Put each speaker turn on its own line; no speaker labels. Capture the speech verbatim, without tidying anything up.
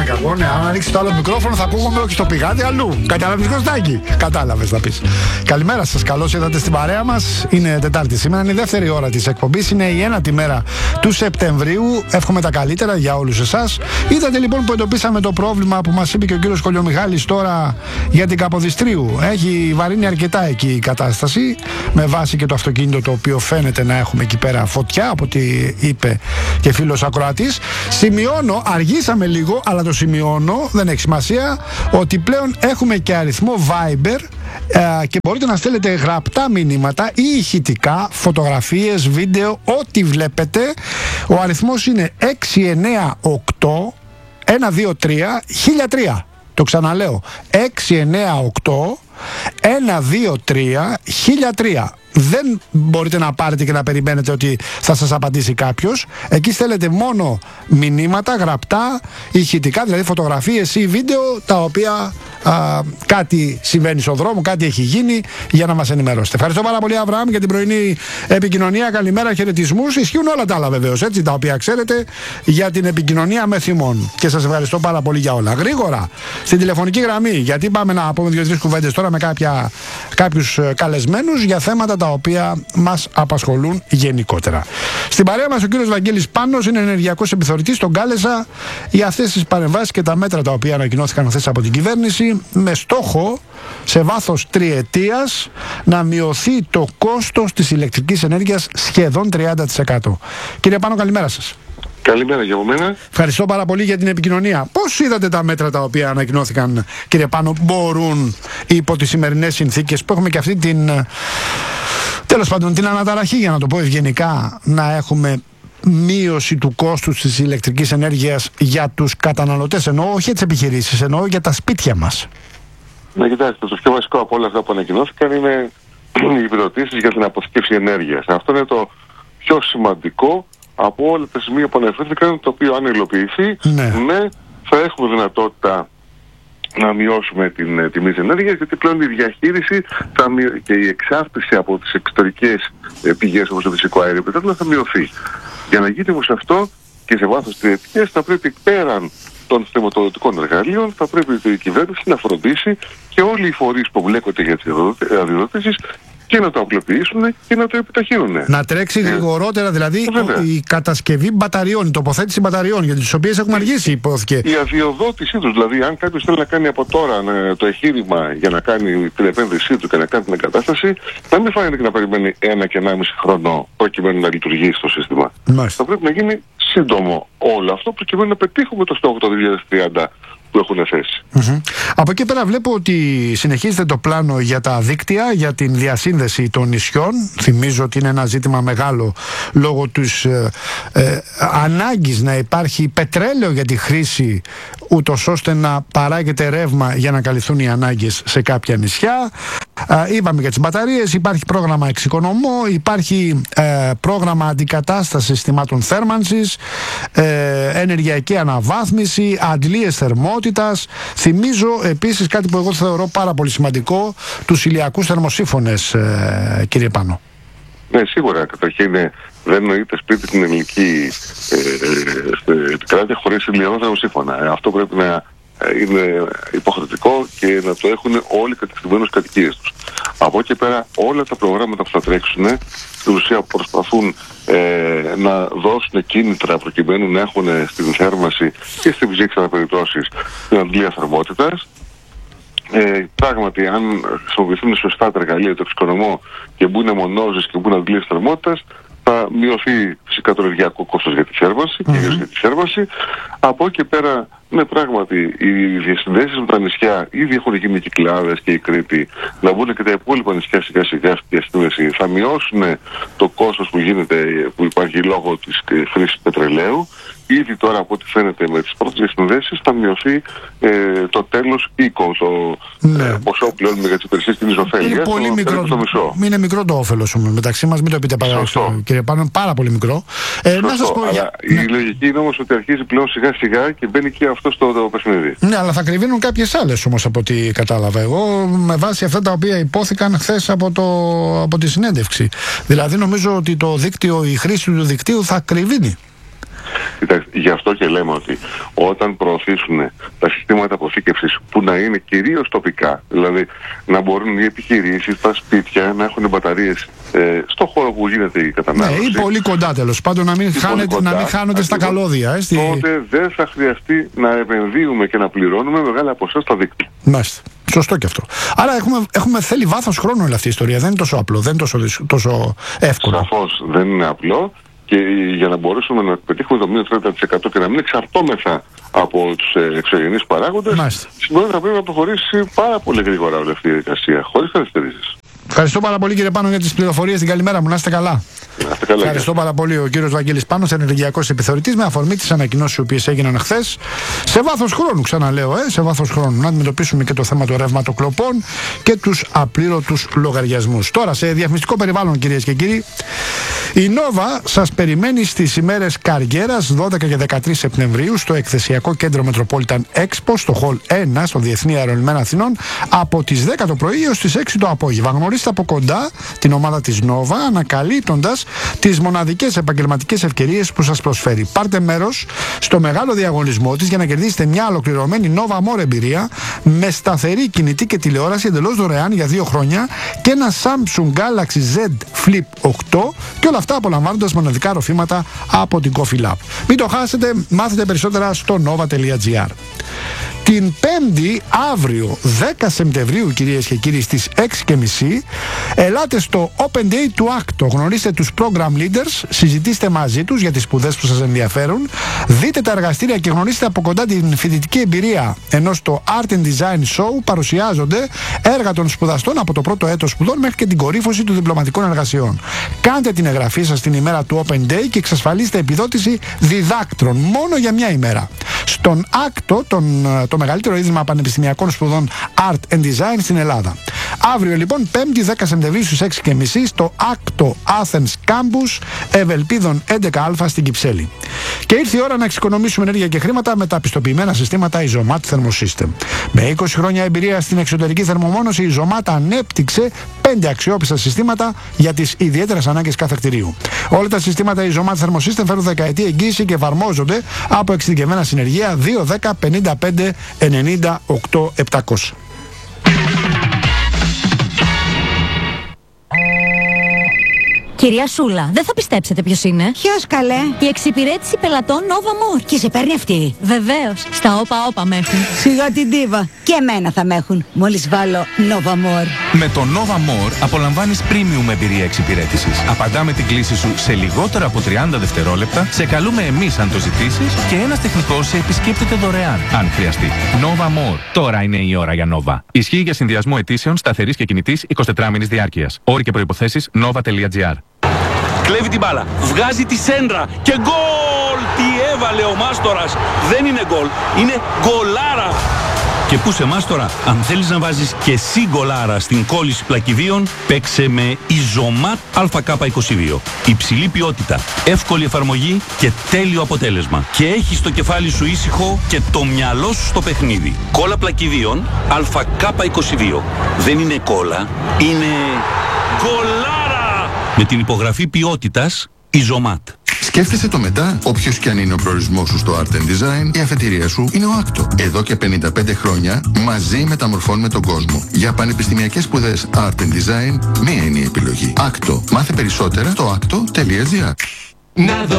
κακό, ναι. Αν ανοίξει το άλλο μικρόφωνο θα ακούγομαι όχι στο πηγάδι αλλού. Κατάλαβε, Κωστάκη? Κατάλαβε, θα πει. Καλημέρα σας, καλώς ήρθατε στην παρέα μας. Είναι Τετάρτη σήμερα, είναι η δεύτερη ώρα της εκπομπής. Είναι η ένατη μέρα του Σεπτεμβρίου. Εύχομαι τα καλύτερα για όλους εσάς. Είδατε λοιπόν που εντοπίσαμε το πρόβλημα που μας είπε και ο κύριος Κολιομιχάλης τώρα για την Καποδιστρίου. Έχει βαρύνει αρκετά εκεί η κατάσταση, με βάση και το αυτοκίνητο το οποίο φαίνεται να έχουμε εκεί πέρα φωτιά, από ό,τι είπε και φίλος ακροατής. Σημειώνω, αργήσαμε λίγο, αλλά το σημειώνω, δεν έχει σημασία, ότι πλέον έχουμε και αριθμό Viber ε, και μπορείτε να στέλνετε γραπτά μηνύματα ή ηχητικά, φωτογραφίες, βίντεο, ό,τι βλέπετε. Ο αριθμός είναι έξι εννιά οκτώ ένα δύο τρία χίλια τρία. Το ξαναλέω, έξι εννιά οκτώ ένα δύο τρία χίλια τρία. Δεν μπορείτε να πάρετε και να περιμένετε ότι θα σας απαντήσει κάποιος. Εκεί στέλνετε μόνο μηνύματα γραπτά, ηχητικά, δηλαδή φωτογραφίες ή βίντεο, τα οποία α, κάτι συμβαίνει στον δρόμο, κάτι έχει γίνει, για να μας ενημερώσετε. Ευχαριστώ πάρα πολύ, Αβραάμ, για την πρωινή επικοινωνία. Καλημέρα, χαιρετισμούς. Ισχύουν όλα τα άλλα βεβαίως, έτσι, τα οποία ξέρετε για την επικοινωνία με θυμών. Και σας ευχαριστώ πάρα πολύ για όλα. Γρήγορα στην τηλεφωνική γραμμή, γιατί πάμε να πούμε δύο-τρεις κουβέντες τώρα με κάποια, κάποιους καλεσμένους για θέματα τα οποία μας απασχολούν γενικότερα. Στην παρέα μας ο κύριος Βαγγέλης Πάνος, είναι ενεργειακός επιθεωρητής. Τον κάλεσα για αυτές τις παρεμβάσεις και τα μέτρα τα οποία ανακοινώθηκαν χθες από την κυβέρνηση, με στόχο σε βάθος τριετίας να μειωθεί το κόστος της ηλεκτρικής ενέργειας σχεδόν τριάντα τοις εκατό. Κύριε Πάνο, καλημέρα σας.
Καλημέρα για μένα.
Ευχαριστώ πάρα πολύ για την επικοινωνία. Πώς είδατε τα μέτρα τα οποία ανακοινώθηκαν, κύριε Πάνο, μπορούν υπό τις σημερινές συνθήκες που έχουμε και αυτή την, τέλος πάντων, την αναταραχή, για να το πω ευγενικά, να έχουμε μείωση του κόστους της ηλεκτρικής ενέργειας για τους καταναλωτές? Εννοώ όχι για τις επιχειρήσεις, εννοώ για τα σπίτια μας.
Να κοιτάξτε, το πιο βασικό από όλα αυτά που ανακοινώθηκαν είναι οι επιδοτήσεις για την αποθήκευση ενέργειας. Αυτό είναι το πιο σημαντικό από όλα τα σημεία που αναφέρθηκαν, το οποίο αν υλοποιηθεί, ναι, ναι, θα έχουμε δυνατότητα να μειώσουμε την τιμή της ενέργειας, γιατί πλέον η διαχείριση θα μειω... και η εξάρτηση από τις εξωτερικές πηγές όπως το φυσικό αέριο πετρέλαιο θα μειωθεί. Για να γίνει όμως αυτό και σε βάθος τριετίας, θα πρέπει πέραν των χρηματοδοτικών εργαλείων, θα πρέπει η κυβέρνηση να φροντίσει και όλοι οι φορείς που μπλέκονται για τις αδειοδοτήσεις και να το απλοποιήσουν και να το επιταχύνουν.
Να τρέξει γρηγορότερα, δηλαδή ε, η κατασκευή μπαταριών, η τοποθέτηση μπαταριών, για τις οποίες έχουμε αργήσει, υπόθηκε.
Η αδειοδότησή τους, δηλαδή, αν κάποιος θέλει να κάνει από τώρα ναι, το εγχείρημα για να κάνει την επένδυσή του και να κάνει την εγκατάσταση, να μην φαίνεται και να περιμένει ένα και ενάμιση χρόνο προκειμένου να λειτουργήσει το σύστημα. Μάλιστα. Θα πρέπει να γίνει σύντομο όλο αυτό προκειμένου να πετύχουμε το στόχο το δύο χιλιάδες τριάντα που έχουν θέσει.
Mm-hmm. Από εκεί πέρα βλέπω ότι συνεχίζεται το πλάνο για τα δίκτυα, για την διασύνδεση των νησιών. Θυμίζω ότι είναι ένα ζήτημα μεγάλο λόγω της ε, ε, ανάγκης να υπάρχει πετρέλαιο για τη χρήση, ούτως ώστε να παράγεται ρεύμα για να καλυφθούν οι ανάγκες σε κάποια νησιά. Ε, είπαμε για τις μπαταρίες, υπάρχει πρόγραμμα εξοικονομώ, υπάρχει ε, πρόγραμμα αντικατάστασης συστημάτων θέρμανσης, ε, ενεργειακή αναβάθμιση, αντλίες θερμότητας. Θυμίζω επίσης κάτι που εγώ θεωρώ πάρα πολύ σημαντικό, τους ηλιακούς θερμοσύφωνες, ε, κύριε Πάνο.
Ναι, σίγουρα. Καταρχήν δεν νοείται σπίτι στην ελληνική ε, ε, επικράτεια χωρίς ηλιακό θερμοσύφωνα. Ε, αυτό πρέπει να είναι υποχρεωτικό και να το έχουν όλοι οι κατοικημένους κατοικίες τους. Από εκεί πέρα όλα τα προγράμματα που θα τρέξουν στην ουσία προσπαθούν ε, να δώσουν κίνητρα προκειμένου να έχουν στην θέρμανση και στην ψήξη αναπεριπτώσεις την αντλία θερμότητας. Ε, πράγματι, αν χρησιμοποιηθούν σωστά τα εργαλεία, το εξοικονομώ και μπουν μονόζες και μπουν αντλίες θερμότητας, θα μειωθεί φυσικά το ενεργειακό κόστος για τη θέρμανση, mm-hmm. κυρίως για τη θέρμανση. Από εκεί πέρα, ναι, πράγματι, οι διασυνδέσεις με τα νησιά ήδη έχουν γίνει Κυκλάδες και η Κρήτη, να μπουν και τα υπόλοιπα νησιά σιγά σιγά στη διασύνδεση, θα μειώσουν το κόστος που γίνεται, που υπάρχει λόγω της χρήσης πετρελαίου. Ήδη τώρα, από ό,τι φαίνεται με τις πρώτες διασυνδέσεις, θα μειωθεί ε, το τέλος οίκο, το ναι. ε, ποσό πλέον για τις υπηρεσίες κοινής ωφέλειας.
Είναι πολύ μικρό, το μισό. Είναι μικρό το όφελος μεταξύ μας, μην το πείτε παράδειγμα, κύριε Πάνο, πάρα πολύ μικρό. Ε, να σας πω,
αλλά
για...
η
ναι.
λογική είναι όμως ότι αρχίζει πλέον σιγά σιγά και μπαίνει και αυτό στο το παιχνίδι.
Ναι, αλλά θα κρυβίνουν κάποιες άλλες όμως από ό,τι κατάλαβα εγώ, με βάση αυτά τα οποία υπόθηκαν χθες από, το, από τη συνέντευξη. Δηλαδή νομίζω ότι το δίκτυο, η χρήση του δικτύου θα κρυβίνει.
Κοιτάξτε, γι' αυτό και λέμε ότι όταν προωθήσουν τα συστήματα αποθήκευσης που να είναι κυρίως τοπικά, δηλαδή να μπορούν οι επιχειρήσεις, τα σπίτια να έχουν μπαταρίες ε, στο χώρο που γίνεται η κατανάλωση.
Ναι, ή πολύ κοντά τέλος πάντων, να μην, χάνεται, κοντά, να μην χάνονται στα καλώδια. Ε, στη...
Τότε δεν θα χρειαστεί να επενδύουμε και να πληρώνουμε μεγάλα ποσά στα δίκτυα.
Μάλιστα. Σωστό και αυτό. Άρα έχουμε, έχουμε θέλει βάθος χρόνου όλη αυτή η ιστορία. Δεν είναι τόσο απλό, δεν είναι τόσο, τόσο εύκολο.
Σαφώς δεν είναι απλό. Και για να μπορέσουμε να πετύχουμε το μείον τριάντα τοις εκατό και να μην εξαρτώμεθα από τους ε, εξωγενείς παράγοντες, σημαίνει θα πρέπει να προχωρήσει πάρα πολύ γρήγορα όλη αυτή η διαδικασία, χωρίς καθυστερήσεις.
Ευχαριστώ πάρα πολύ, κύριε Πάνο, για τις πληροφορίες. Την καλημέρα μου. Να είστε καλά.
Να είστε καλά.
Ευχαριστώ πάρα πολύ. Ο κύριος Βαγγέλης Πάνος, ενεργειακός επιθεωρητής, με αφορμή τις ανακοινώσεις οι οποίες έγιναν χθες. Σε βάθος χρόνου, ξαναλέω, ε, σε βάθος χρόνου. Να αντιμετωπίσουμε και το θέμα των ρευματοκλοπών και τους απλήρωτους λογαριασμούς. Τώρα, σε διαφημιστικό περιβάλλον, κυρίες και κύριοι, η Νόβα σας περιμένει στις ημέρες Καριέρας δώδεκα και δεκατρείς Σεπτεμβρίου στο εκθεσιακό κέντρο Metropolitan Expo, στο Hall ένα, στο Διεθνή Αερολιμένα Αθηνών, από τις δέκα το πρωί έως τις έξι το απόγευμα. Γνωρίστε από κοντά την ομάδα της Νόβα, ανακαλύπτοντας τις μοναδικές επαγγελματικές ευκαιρίες που σας προσφέρει. Πάρτε μέρος στο μεγάλο διαγωνισμό της για να κερδίσετε μια ολοκληρωμένη Nova More εμπειρία με σταθερή κινητή και τηλεόραση εντελώς δωρεάν για δύο χρόνια και ένα Samsung Galaxy Z Flip οκτώ, και όλα αυτά απολαμβάνοντας μοναδικά ροφήματα από την Coffee Lab. Μην το χάσετε, μάθετε περισσότερα στο nova τελεία gr. Την Πέμπτη, αύριο δέκα Σεπτεμβρίου, κυρίες και κύριοι, στις έξι και μισή, ελάτε στο Open Day του άκτο. Γνωρίστε τους program leaders, συζητήστε μαζί τους για τις σπουδές που σας ενδιαφέρουν, δείτε τα εργαστήρια και γνωρίστε από κοντά την φοιτητική εμπειρία, ενώ στο Art and Design Show παρουσιάζονται έργα των σπουδαστών από το πρώτο έτος σπουδών μέχρι και την κορύφωση των διπλωματικών εργασιών. Κάντε την εγγραφή σας την ημέρα του Open Day και εξασφαλίστε επιδότηση διδάκτρων μόνο για μια ημέρα. Στον άκτο, τον, το μεγαλύτερο ίδρυμα πανεπιστημιακών σπουδών Art and Design στην Ελλάδα. Αύριο λοιπόν, Πέμπτη δέκα Σεπτεμβρίου στις έξι και μισή, στο άκτο Athens Campus Ευελπίδων έντεκα Α στην Κυψέλη. Και ήρθε η ώρα να εξοικονομήσουμε ενέργεια και χρήματα με τα πιστοποιημένα συστήματα Isomat Thermosystem. Με είκοσι χρόνια εμπειρία στην εξωτερική θερμομόνωση, η Isomat ανέπτυξε πέντε αξιόπιστα συστήματα για τις ιδιαίτερες ανάγκες κάθε κτηρίου. Όλα τα συστήματα Isomat Thermosystem φέρουν δεκαετή εγγύηση και εφαρμόζονται από εξειδικευμένα συνεργεία δύο δέκα πενήντα πέντε ενενήντα οκτώ επτακόσια.
Κυρία Σούλα, δεν θα πιστέψετε ποιος είναι.
Ποιος, καλέ?
Η εξυπηρέτηση πελατών Nova More.
Και σε παίρνει αυτή?
Βεβαίως. Στα όπα όπα με έχουν.
Σιγά την τίβα. Και εμένα θα με έχουν. Μόλις βάλω Nova More.
Με το Nova More απολαμβάνεις premium εμπειρία εξυπηρέτησης. Απαντάμε την κλήση σου σε λιγότερο από τριάντα δευτερόλεπτα, σε καλούμε εμείς αν το ζητήσεις και ένας τεχνικός σε επισκέπτεται δωρεάν, αν χρειαστεί. Nova More. Τώρα είναι η ώρα για Nova. Ισχύει για συνδυασμό αιτήσεων σταθερής και κινητής εικοσιτετράμηνης διάρκειας. Όροι και προϋποθέσεις nova τελεία gr.
Κλέβει την μπάλα, βγάζει τη σέντρα και γκολ! Τι έβαλε ο Μάστορας! Δεν είναι γκολ, είναι γκολάρα! Και πού σε Μάστορα, αν θέλεις να βάζεις και εσύ γκολάρα στην κόλληση πλακιδίων, παίξε με Isomat Α K είκοσι δύο. Υψηλή ποιότητα, εύκολη εφαρμογή και τέλειο αποτέλεσμα. Και έχεις το κεφάλι σου ήσυχο και το μυαλό σου στο παιχνίδι. Κόλλα πλακιδίων Α K είκοσι δύο. Δεν είναι κόλλα, είναι γκολάρα! Με την υπογραφή ποιότητας Isomat.
Σκέφτεσαι το μετά, όποιος και αν είναι ο προορισμός σου στο Art and Design, η αφετηρία σου είναι ο άκτο. Εδώ και πενήντα πέντε χρόνια μαζί μεταμορφώνουμε τον κόσμο. Για πανεπιστημιακές σπουδές Art and Design, μία είναι η επιλογή. άκτο. Μάθε περισσότερα στο άκτο τελεία gr.